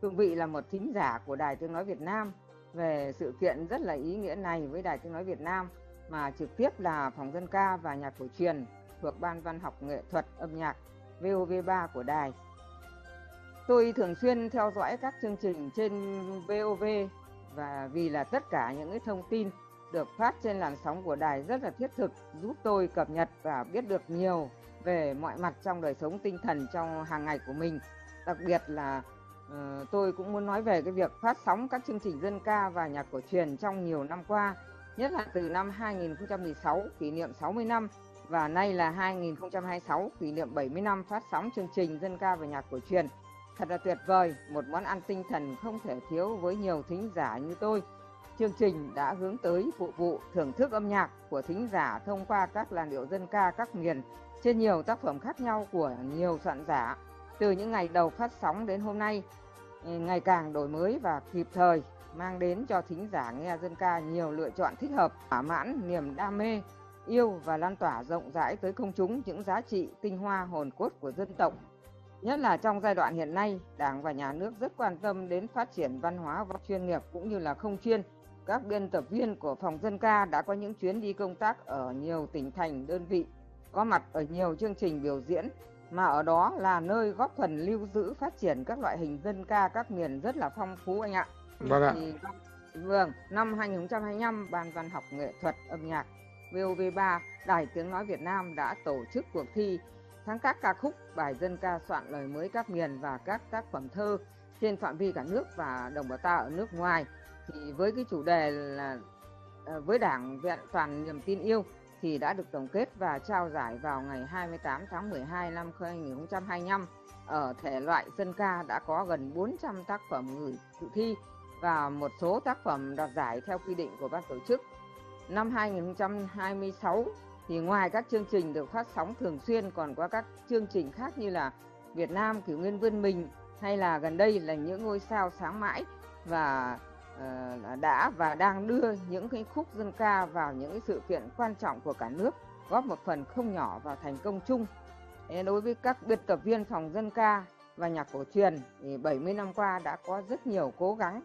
cương vị là một thính giả của Đài Tiếng Nói Việt Nam về sự kiện rất là ý nghĩa này với Đài Tiếng Nói Việt Nam, mà trực tiếp là Phòng Dân ca và Nhạc cổ truyền thuộc Ban Văn học Nghệ thuật Âm nhạc VOV3 của đài. Tôi thường xuyên theo dõi các chương trình trên VOV, và vì là tất cả những cái thông tin được phát trên làn sóng của đài rất là thiết thực, giúp tôi cập nhật và biết được nhiều về mọi mặt trong đời sống tinh thần trong hàng ngày của mình. Đặc biệt là tôi cũng muốn nói về cái việc phát sóng các chương trình dân ca và nhạc cổ truyền trong nhiều năm qua, nhất là từ năm 2016 kỷ niệm 60 năm và nay là 2026 kỷ niệm 70 năm phát sóng chương trình dân ca và nhạc cổ truyền. Thật là tuyệt vời, một món ăn tinh thần không thể thiếu với nhiều thính giả như tôi. Chương trình đã hướng tới phục vụ thưởng thức âm nhạc của thính giả thông qua các làn điệu dân ca các miền trên nhiều tác phẩm khác nhau của nhiều soạn giả. Từ những ngày đầu phát sóng đến hôm nay, ngày càng đổi mới và kịp thời, mang đến cho thính giả nghe dân ca nhiều lựa chọn thích hợp, thỏa mãn niềm đam mê, yêu và lan tỏa rộng rãi tới công chúng những giá trị tinh hoa hồn cốt của dân tộc. Nhất là trong giai đoạn hiện nay, Đảng và Nhà nước rất quan tâm đến phát triển văn hóa chuyên nghiệp cũng như là không chuyên. Các biên tập viên của Phòng Dân ca đã có những chuyến đi công tác ở nhiều tỉnh thành, đơn vị, có mặt ở nhiều chương trình biểu diễn, mà ở đó là nơi góp phần lưu giữ phát triển các loại hình dân ca các miền rất là phong phú anh ạ. Vâng ạ. Năm 2025, Ban Văn học Nghệ thuật Âm nhạc VOV3, Đài Tiếng Nói Việt Nam đã tổ chức cuộc thi sáng tác ca khúc, bài dân ca soạn lời mới các miền và các tác phẩm thơ trên phạm vi cả nước và đồng bào ta ở nước ngoài. Thì với cái chủ đề là với Đảng vẹn toàn niềm tin yêu thì đã được tổng kết và trao giải vào ngày 28 tháng 12 năm 2025. Ở thể loại dân ca đã có gần 400 tác phẩm gửi dự thi và một số tác phẩm đoạt giải theo quy định của ban tổ chức. Năm 2026 thì ngoài các chương trình được phát sóng thường xuyên còn có các chương trình khác như là Việt Nam Kỷ Nguyên Vươn Mình, hay là gần đây là Những Ngôi Sao Sáng Mãi, và đã và đang đưa những cái khúc dân ca vào những cái sự kiện quan trọng của cả nước, góp một phần không nhỏ vào thành công chung. Đối với các biên tập viên Phòng Dân ca và Nhạc cổ truyền thì 70 năm qua đã có rất nhiều cố gắng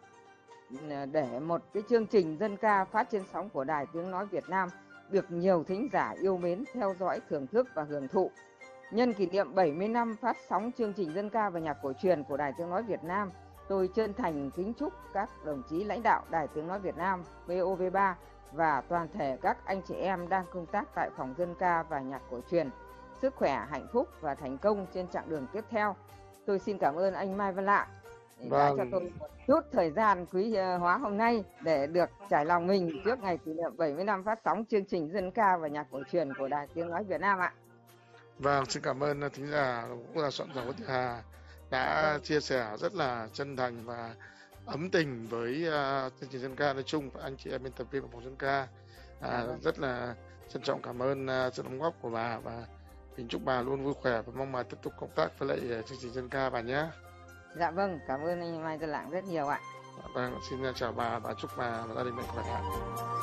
để một cái chương trình dân ca phát trên sóng của Đài Tiếng Nói Việt Nam được nhiều thính giả yêu mến, theo dõi, thưởng thức và hưởng thụ. Nhân kỷ niệm 70 năm phát sóng chương trình dân ca và nhạc cổ truyền của Đài Tiếng Nói Việt Nam, tôi chân thành kính chúc các đồng chí lãnh đạo Đài Tiếng Nói Việt Nam VOV3 và toàn thể các anh chị em đang công tác tại Phòng Dân ca và Nhạc cổ truyền sức khỏe, hạnh phúc và thành công trên chặng đường tiếp theo. Tôi xin cảm ơn anh Mai Văn Lạ đã cho tôi một chút thời gian quý hóa hôm nay để được trải lòng mình trước ngày kỷ niệm 70 năm phát sóng chương trình dân ca và nhạc cổ truyền của Đài Tiếng Nói Việt Nam ạ. Vâng, xin cảm ơn thính giả cũng là soạn giả Nguyễn Thị Hà đã chia sẻ rất là chân thành và ấm tình với chương trình dân ca nói chung và anh chị em biên tập viên của Phòng Dân ca. Rất là trân trọng cảm ơn sự đóng góp của bà, và mình chúc bà luôn vui khỏe và mong bà tiếp tục công tác với lại chương trình dân ca bà nhé. Dạ vâng, cảm ơn anh Mai Văn Lạng rất nhiều ạ. Vâng, xin chào bà và chúc bà và gia đình mạnh khỏe ạ.